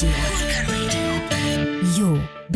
यो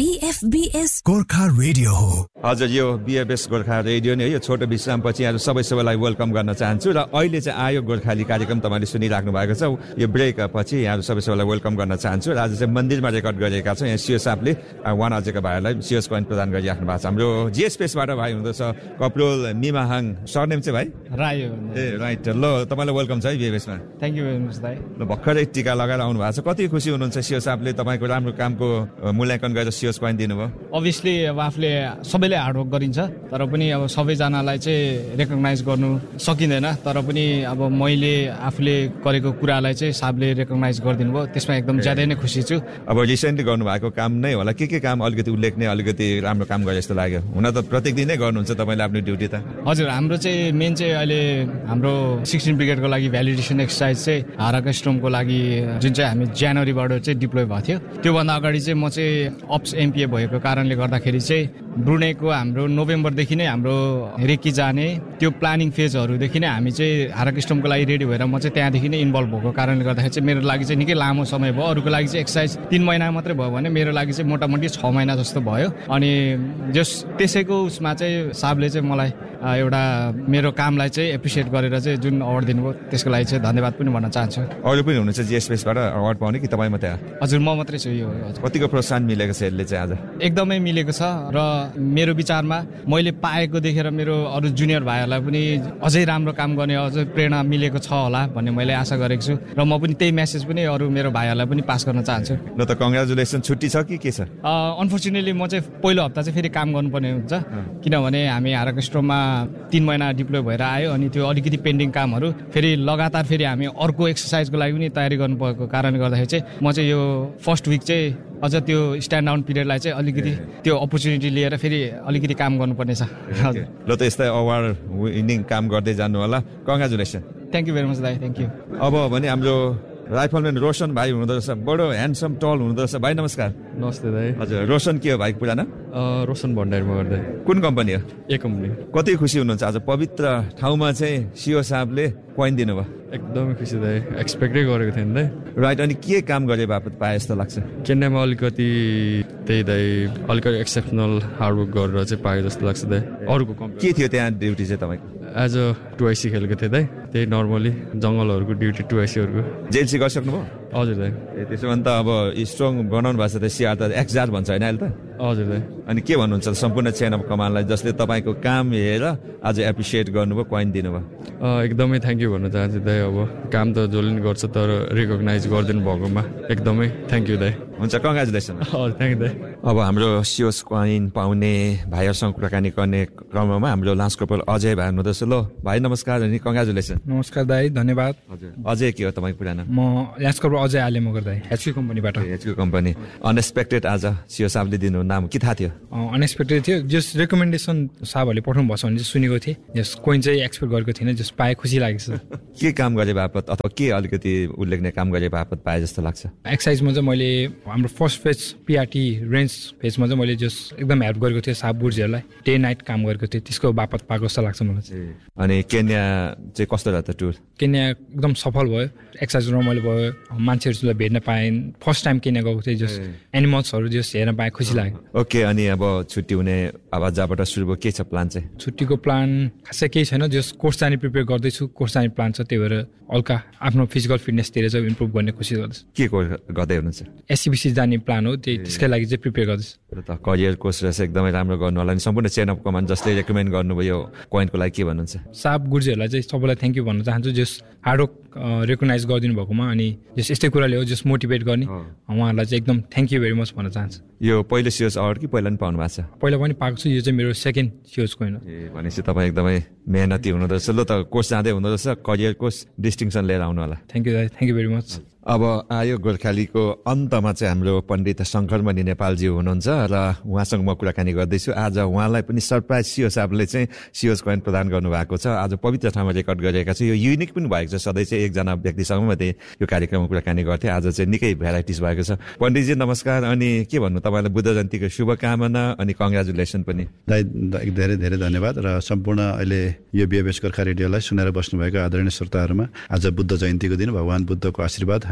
BFBS Gorkha radio हो। हजुर, यो BFBS गोर्खा रेडियो नै हो। यो छोटो विश्रामपछि आज सबैलाई वेलकम गर्न चाहन्छु र अहिले चाहिँ आयो गोर्खाली कार्यक्रम तपाईँले सुनिराख्नु भएको छ। यो ब्रेक पछि यहाँ सबैलाई वेलकम गर्न चाहन्छु र आज चाहिँ मन्दिरमा रेकर्ड गरिएका छौँ। यहाँ सिओ साहबले वान अझेका भाइहरूलाई सिओस कोइन प्रदान गरिराख्नु भएको छ। हाम्रो जिएस स्पेसबाट भाइ हुँदछ कप्रोल मिमाहाङ, सरनेम चाहिँ भाइ राई हो। ए राइट, ल तपाईँलाई वेलकम छ है BFBSमा। थ्याङ्क यू भेरी मच दाइ। ल भर्खरै टिका लगाएर आउनु भएको छ, कति खुसी हुनुहुन्छ सिओ साहबले तपाईँको राम्रो कामको मूल्याङ्कन गरेर सिओस कोइन दिनुभयो? अभियसली अब आफूले सबैले हार्डवर्क गरिन्छ, तर पनि अब सबैजनालाई चाहिँ रेकगनाइज गर्नु सकिँदैन, तर पनि अब मैले आफूले गरेको कुरालाई चाहिँ साहबले रेकगनाइज गरिदिनु भयो, त्यसमा एकदम ज्यादै नै खुसी छु। अब रिसेन्टली गर्नुभएको काम नै होला, के काम अलिकति उल्लेख्ने, अलिकति राम्रो काम गरे जस्तो लाग्यो? हुन त प्रत्येक दिनै गर्नुहुन्छ तपाईँले आफ्नो ड्युटी त। हजुर, हाम्रो चाहिँ मेन चाहिँ अहिले हाम्रो 16 ब्रिगेडको लागि भ्यालिडेसन एक्सर्साइज चाहिँ हाराका स्ट्रोमको लागि जुन चाहिँ हामी जनवरीबाट चाहिँ डिप्लोय भएको थियो, त्योभन्दा अगाडि चाहिँ म चाहिँ अप्स एमपिए भएको कारणले गर्दाखेरि चाहिँ ब्रुनेको हाम्रो नोभेम्बरदेखि नै हाम्रो रेकी जाने त्यो प्लानिङ फेजहरूदेखि नै हामी चाहिँ हाराका स्ट्रोमको लागि रेडी भएर म चाहिँ त्यहाँदेखि नै इन्भल्भ भएको कारणले गर्दाखेरि चाहिँ मेरो लागि चाहिँ निकै लामो समय भयो। अरूको लागि चाहिँ एक्सर्साइज 3 महिना मात्रै भयो भने मेरो लागि चाहिँ मोटामोटी 6 महिना जस्तो भयो। अनि त्यसैको उसमा चाहिँ साहबले चाहिँ मलाई एउटा मेरो कामलाई चाहिँ एप्रिसिएट गरेर चाहिँ जुन अवार्ड दिनुभयो त्यसको लागि चाहिँ धन्यवाद पनि भन्न चाहन्छु। अरू पनि हुनुहुन्छ जिएस स्पेसबाट अवार्ड पाउने कि तपाईँ मात्रै? हजुर, म मात्रै छु। यो कतिको प्रोत्साहन मिलेको छ यसले चाहिँ आज? एकदमै मिलेको छ र मेरो विचारमा मैले पाएको देखेर मेरो अरू जुनियर भाइहरूलाई पनि अझै राम्रो काम गर्ने अझै प्रेरणा मिलेको छ होला भन्ने मैले आशा गरेको छु र म पनि त्यही मेसेज पनि अरू मेरो भाइहरूलाई पनि पास गर्न चाहन्छु। ल त कङ्ग्रेचुलेसन। छुट्टी छ कि के छ? अनफर्चुनेटली म चाहिँ पहिलो हप्ता चाहिँ फेरि काम गर्नुपर्ने हुन्छ, किनभने हामी हाराका स्ट्रोममा 3 महिना डिप्लोय भएर आयो अनि त्यो अलिकति पेन्डिङ कामहरू फेरि लगातार फेरि हामी अर्को एक्सर्साइजको लागि पनि तयारी गर्नुभएको कारणले गर्दाखेरि चाहिँ म चाहिँ यो फर्स्ट विक चाहिँ अझ त्यो स्ट्यान्ड डाउन पिरियडलाई चाहिँ अलिकति त्यो अपर्च्युनिटी लिएर फेरि अलिकति काम गर्नुपर्ने छ। ल त यस्तै अवार्ड विनिङ काम गर्दै जानु होला। Congratulation. Thank you very much दाइ। Thank you. अब भने हाम्रो राइफलम्यान रोशन भाइ हुनुहुँदो रहेछ, बडो ह्यान्डसम टल हुनुहुँदो रहेछ। भाइ नमस्कार। नमस्ते दाइ। हजुर, रोशन के हो भाइको पुरा नाम? रोशन भण्डारीमा गर्दै। कुन कम्पनी हो? ए कम्पनी। कति खुसी हुनुहुन्छ आज पवित्र ठाउँमा चाहिँ सिओ साहबले कोइन दिनुभयो? एकदमै खुसी दाइ, एक्सपेक्टै गरेको थिएन दाइ। राइट, अनि के काम गरे बापत पाए जस्तो लाग्छ? केन्यामा अलिकति त्यही दाइ अलिकति एक्सेप्सनल हार्डवर्क गरेर चाहिँ पाए जस्तो लाग्छ दाइ। अरूको कम्पनी के थियो त्यहाँ ड्युटी चाहिँ तपाईँको? एज अ 2IC खेलेको थिएँ दाइ, त्यही नर्मली जङ्गलहरूको ड्युटी 2ICहरूको। जेएलसी गरिसक्नुभयो? हजुर दाइ। त्यसो भने त अब स्ट्रङ बनाउनु भएको छ त, सिआर त एक्जार भन्छ होइन अहिले त? हजुर दाइ। अनि के भन्नुहुन्छ सम्पूर्ण चेन अफ कमान्डलाई जसले तपाईँको काम हेरेर आज एप्रिसिएट गर्नुभयो, कोइन दिनुभयो? एकदमै थ्याङ्क यू भन्न चाहन्छु दाइ। अब काम त जसले पनि गर्छ तर रिकगनाइज गरिदिनु भएकोमा एकदमै थ्याङ्क यू दाइ। हुन्छ, कङ्ग्रेचुलेसन। हजुर, थ्याङ्क यू दाइ। अब हाम्रो सिओस कोइन पाउने भाइहरूसँग कुराकानी गर्ने क्रममा हाम्रो लान्स कर्पोरल अजय भाइ हुनुहुँदछ। ल भाइ नमस्कार अनि कङ्ग्रेचुलेसन। नमस्कार दाइ, धन्यवाद। हजुर, अजय के हो तपाईँको पुरा नाम? म लान्स कर्पोरल अजय आले मगर दाइ, एचक्यू कम्पनीबाट। HQ company. अनएक्सपेक्टेड आज सिओ साहबले दिनु नाम के थाहा थियो? अनएक्सपेक्टेड थियो। जस रेकमेन्डेसन साहबहरूले पठाउनु भएको छ भने चाहिँ सुनेको थिएँ, जस कोइन चाहिँ एक्सपेक्ट गरेको थिएन, जस पाए खुसी लागेको छ। के काम गरे बापत अथवा के अलिकति उल्लेख्ने काम गरे बापत पाए जस्तो लाग्छ? एक्सर्साइजमा चाहिँ मैले हाम्रो फर्स्ट फेज पिआरटी रेन्ज फेजमा चाहिँ मैले जस एकदम हेल्प गरेको थिएँ साहब बुर्जीहरूलाई, डे नाइट काम गरेको थिएँ, त्यसको बापत पाएको जस्तो लाग्छ मलाई चाहिँ। अनि केन्या चाहिँ कस्तो रह्यो त टुर? केन्या एकदम सफल भयो, एक्सर्साइज रमाइलो भयो, मान्छेहरूलाई भेट्न पाएँ। फर्स्ट टाइम केन्या गएको थिएँ, जस एनिमल्सहरू जस हेर्न पाएँ, खुसी लाग्यो। ओके, अनि अब छुट्टी हुने अब जहाँबाट सुरु भयो, के छ प्लान चाहिँ? छुट्टीको प्लान खासै केही छैन, जस कोर्स जाने प्रिपेयर गर्दैछु, कोर्स जाने प्लान छ, त्यही भएर हल्का आफ्नो फिजिकल फिटनेसतिर चाहिँ इम्प्रुभ गर्ने कोसिस गर्दैछु। के गर्दै हुनुहुन्छ? एससीबीसी जाने प्लान हो, त्यसकै लागि चाहिँ प्रिपेयर गर्दैछु। त करियर कोर्स रहेछ, एकदमै राम्रो गर्नु होला। अनि सम्पूर्ण चेन अफ कमान्ड जसले रेकमेन्ड गर्नुभयो कोइनको लागि के भन्नुहुन्छ? साहब गुर्जीहरूलाई चाहिँ सबैलाई थ्याङ्क यू भन्न चाहन्छु, जस हार्डवर्क रेकगनाइज गरिदिनु भएकोमा, अनि जस यस्तै कुराले हो जस मोटिभेट गर्ने, उहाँहरूलाई चाहिँ एकदम थ्याङ्क यू भेरी मच भन्न चाहन्छु। यो पहिलो सिओस अवार्ड कि पहिला पनि पाउनु भएको छ? पहिला पनि पाएको छु, यो चाहिँ मेरो सेकेन्ड सिओस कोइन हो। भनेपछि तपाईँ एकदमै मेहनती हुनुहुँदो रहेछ। ल त कोर्स जाँदै हुँदो रहेछ, करियर कोर्स डिस्टिङसन लिएर आउनु होला। थ्याङ्क यू दाइ, थ्याङ्क यू भेरी मच। अब आयो गोर्खालीको अन्तमा चाहिँ हाम्रो पण्डित शङ्करमणि नेपालजी हुनुहुन्छ र उहाँसँग म कुराकानी गर्दैछु। आज उहाँलाई पनि सरप्राइज सिओ साहबले चाहिँ सिओस कोइन प्रदान गर्नुभएको छ। आज पवित्र ठाउँमा रेकर्ड गरिएका छ। यो युनिक पनि भएको छ, सधैँ चाहिँ एकजना व्यक्तिसँग मात्रै यो कार्यक्रममा कुराकानी गर्थेँ, आज चाहिँ निकै भेराइटिज भएको छ। पण्डितजी नमस्कार, अनि के भन्नु तपाईँलाई बुद्ध जयन्तीको शुभकामना अनि कङ्ग्रेचुलेसन पनि। धेरै धेरै धन्यवाद र सम्पूर्ण अहिले यो BFBS गोर्खा रेडियोलाई सुनेर बस्नुभएको आदरणीय श्रोताहरूमा आज बुद्ध जयन्तीको दिन भगवान बुद्धको आशीर्वाद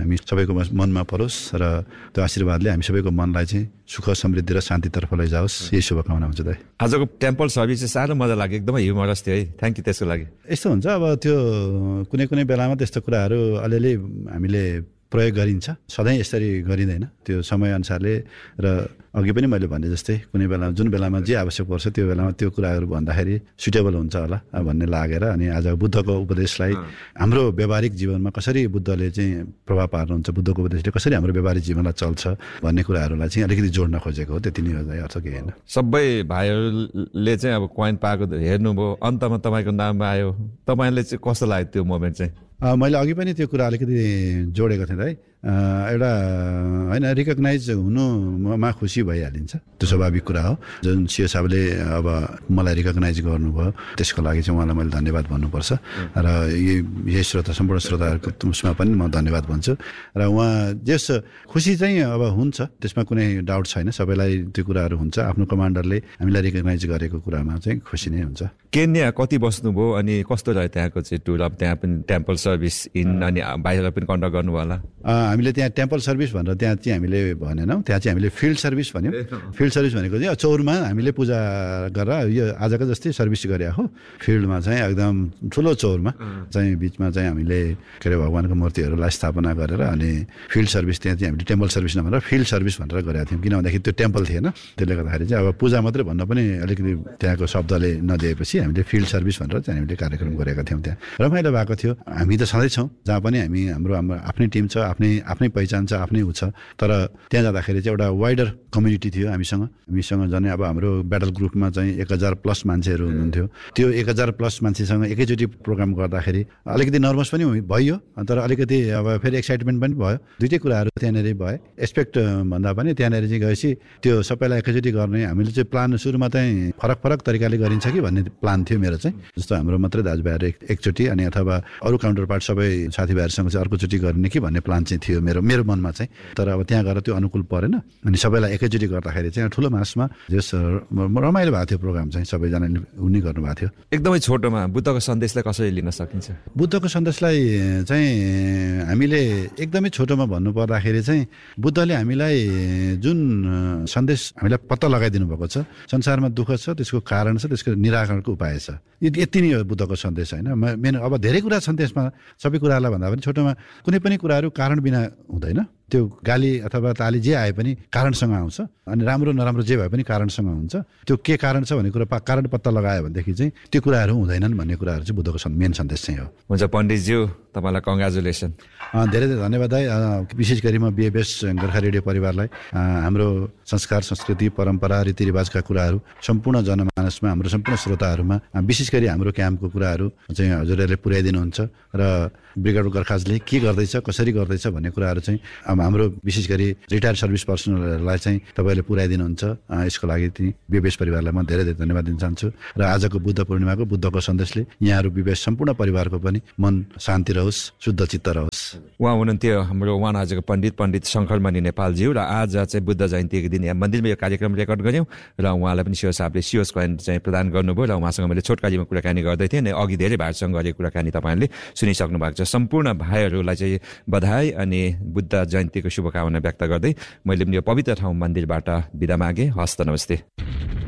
हामी सबैको मनमा परोस् र त्यो आशीर्वादले हामी सबैको मनलाई चाहिँ सुख समृद्धि र शान्तितर्फ लैजाओस्, यही शुभकामना हुन्छ दाइ। आजको टेम्पल सर्भिस चाहिँ साह्रो मजा लाग्यो, एकदमै ह्युमरस थियो है, थ्याङ्क यू त्यसको लागि। यस्तो हुन्छ अब त्यो कुनै बेलामा त्यस्तो कुराहरू अलिअलि हामीले प्रयोग गरिन्छ, सधैँ यसरी गरिँदैन, त्यो समयअनुसारले। र अघि पनि मैले भने जस्तै कुनै बेला जुन बेलामा जे आवश्यक पर्छ त्यो बेलामा त्यो कुराहरू भन्दाखेरि सुटेबल हुन्छ होला भन्ने लागेर अनि आज बुद्धको उपदेशलाई हाम्रो व्यावहारिक जीवनमा कसरी बुद्धले चाहिँ प्रभाव पार्नुहुन्छ, बुद्धको उपदेशले कसरी हाम्रो व्यावहारिक जीवनलाई चल्छ भन्ने कुराहरूलाई चाहिँ अलिकति जोड्न खोजेको हो, त्यति नै हो, अर्थ केही होइन। सबै भाइहरूले चाहिँ अब कोइन पाएको हेर्नुभयो, अन्तमा तपाईँको नाम आयो, तपाईँले चाहिँ कस्तो लाग्यो त्यो मोमेन्ट चाहिँ? मैले अघि पनि त्यो कुरा अलिकति जोडेको थिएँ है। एउटा होइन रिकगनाइज हुनुमा खुसी भइहालिन्छ, त्यो स्वाभाविक कुरा हो। जुन सिओ साहबले अब मलाई रिकगनाइज गर्नुभयो त्यसको लागि चाहिँ उहाँलाई मैले धन्यवाद भन्नुपर्छ र यही सम्पूर्ण श्रोताहरूको उसमा पनि म धन्यवाद भन्छु। र उहाँ जस खुसी चाहिँ अब हुन्छ त्यसमा कुनै डाउट छैन, सबैलाई त्यो कुराहरू हुन्छ। आफ्नो कमान्डरले हामीलाई रिकगनाइज गरेको कुरामा चाहिँ खुसी नै हुन्छ। केन्या कति बस्नुभयो अनि कस्तो रह्यो त्यहाँको चाहिँ टुर? अब त्यहाँ पनि टेम्पल सर्भिस इन अनि बाहिर पनि कन्डक्ट गर्नुभयो होला? हामीले त्यहाँ टेम्पल सर्भिस भनेर त्यहाँ चाहिँ हामीले भनेनौँ, त्यहाँ चाहिँ हामीले फिल्ड सर्भिस भन्यौँ। फिल्ड सर्भिस भनेको चाहिँ चौरमा हामीले पूजा गरेर यो आजको जस्तै सर्भिस गरे हो। फिल्डमा चाहिँ एकदम ठुलो चौरमा चाहिँ बिचमा चाहिँ हामीले के अरे भगवान्को मूर्तिहरूलाई स्थापना गरेर अनि फिल्ड सर्भिस त्यहाँ चाहिँ हामीले टेम्पल सर्भिस नभनेर फिल्ड सर्भिस भनेर गरेका थियौँ, किन भन्दाखेरि त्यो टेम्पल थिएन। त्यसले गर्दाखेरि चाहिँ अब पूजा मात्रै भन्न पनि अलिकति त्यहाँको शब्दले नदिएपछि हामीले फिल्ड सर्भिस भनेर चाहिँ हामीले कार्यक्रम गरेका थियौँ। त्यहाँ रमाइलो भएको थियो। हामी त सधैँ छौँ जहाँ पनि, हामी हाम्रो आफ्नै टिम छ, आफ्नै पहिचान छ, आफ्नै ऊ छ। तर त्यहाँ जाँदाखेरि चाहिँ एउटा वाइडर कम्युनिटी थियो हामीसँग झन् अब हाम्रो ब्याटल ग्रुपमा चाहिँ 1000+ मान्छेहरू हुनुहुन्थ्यो। त्यो 1000+ मान्छेसँग एकैचोटि प्रोग्राम गर्दाखेरि अलिकति नर्भस पनि भइयो, तर अलिकति अब फेरि एक्साइटमेन्ट पनि भयो। दुइटै कुराहरू त्यहाँनिर भयो। एक्सपेक्ट भन्दा पनि त्यहाँनिर चाहिँ गएपछि त्यो सबैलाई एकैचोटि गर्ने हामीले चाहिँ प्लान सुरुमा चाहिँ फरक तरिकाले गरिन्छ कि भन्ने प्लान थियो मेरो चाहिँ। जस्तो हाम्रो मात्रै दाजुभाइहरू एकचोटि अनि अथवा अरू काउन्टर पार्ट सबै साथीभाइहरूसँग चाहिँ अर्कोचोटि गर्ने कि भन्ने प्लान चाहिँ थियो मेरो मनमा चाहिँ। तर अब त्यहाँ गएर त्यो अनुकूल परेन अनि सबैलाई एकैचोटि गर्दाखेरि चाहिँ ठुलो मासमा जस रमाइलो भएको थियो प्रोग्राम चाहिँ, सबैजनाले उनी गर्नुभएको थियो। एकदमै छोटोमा बुद्धको सन्देशलाई कसरी लिन सकिन्छ? बुद्धको सन्देशलाई चाहिँ हामीले एकदमै छोटोमा भन्नुपर्दाखेरि चाहिँ बुद्धले हामीलाई जुन सन्देश हामीलाई पत्ता लगाइदिनु भएको छ, संसारमा दुःख छ, त्यसको कारण छ, त्यसको निराकरणको उपाय छ। यति नै हो बुद्धको सन्देश होइन। मेन अब धेरै कुरा छन् त्यसमा, सबै कुराहरूलाई भन्दा पनि छोटोमा कुनै पनि कुराहरू कारण बिना हुँदैन। त्यो गाली अथवा ताली जे आए पनि कारणसँग आउँछ अनि राम्रो नराम्रो जे भए पनि कारणसँग हुन्छ। त्यो के कारण छ भन्ने कुरा कारण पत्ता लगायो भनेदेखि चाहिँ त्यो कुराहरू हुँदैनन् भन्ने कुराहरू चाहिँ बुद्धको मेन सन्देश चाहिँ हो। हुन्छ पण्डितज्यू, तपाईँलाई कङ्ग्रेचुलेसन। धेरै धेरै धन्यवाद है। विशेष गरी म बिएफएस गोर्खा रेडियो परिवारलाई हाम्रो संस्कार, संस्कृति, परम्परा, रीतिरिवाजका कुराहरू सम्पूर्ण जनमानसमा, हाम्रो सम्पूर्ण श्रोताहरूमा, विशेष गरी हाम्रो क्याम्पको कुराहरू चाहिँ हजुरहरूले पुर्याइदिनुहुन्छ र ब्रिगेड गोर्खाजले के गर्दैछ, कसरी गर्दैछ भन्ने कुराहरू चाहिँ हाम्रो विशेष गरी रिटायर्ड सर्भिस पर्सनलहरूलाई चाहिँ तपाईँले पुर्याइदिनुहुन्छ। यसको लागि बिएफएस परिवारलाई म धेरै धेरै धन्यवाद दिन चाहन्छु। र आजको बुद्ध पूर्णिमाको बुद्धको सन्देशले यहाँहरू बिएफएस सम्पूर्ण परिवारको पनि मन शान्ति रहोस्, शुद्ध चित्त रहोस्। उहाँ हुनुहुन्थ्यो हाम्रो उहाँ आजको पण्डित शङ्करमणि नेपालज्यू। र आज चाहिँ बुद्ध जयन्तीको दिन यहाँ मन्दिरमा यो कार्यक्रम रेकर्ड गऱ्यौँ र उहाँलाई पनि सिओ साहबले सिओस कोइन चाहिँ प्रदान गर्नुभयो र उहाँसँग मैले छोटकालीमा कुराकानी गर्दै थिएँ। अघि धेरै भाइहरूसँग गरेको कुराकानी तपाईँहरूले सुनिसक्नु भएको छ। सम्पूर्ण भाइहरूलाई चाहिँ बधाई अनि बुद्ध जयन्तीको शुभकामना व्यक्त गर्दै मैले पनि यो पवित्र ठाउँ मन्दिरबाट बिदा मागेँ। हस्त नमस्ते।